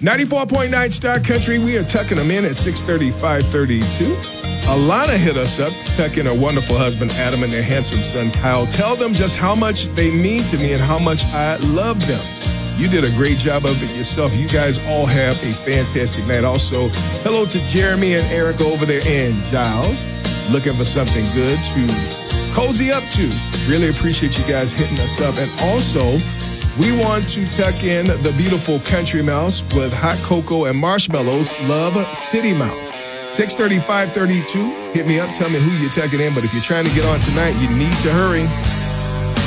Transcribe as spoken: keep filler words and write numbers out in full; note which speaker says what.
Speaker 1: ninety-four point nine Star Country, we are tucking them in at six thirty, five thirty-two. Alana hit us up to tuck in her wonderful husband, Adam, and their handsome son, Kyle. Tell them just how much they mean to me and how much I love them. You did a great job of it yourself. You guys all have a fantastic night. Also, hello to Jeremy and Erica over there and Giles. Looking for something good to cozy up to. Really appreciate you guys hitting us up. And also, we want to tuck in the beautiful Country Mouse with hot cocoa and marshmallows. Love City Mouse. six thirty, five thirty-two. Hit me up. Tell me who you're tucking in. But if you're trying to get on tonight, you need to hurry.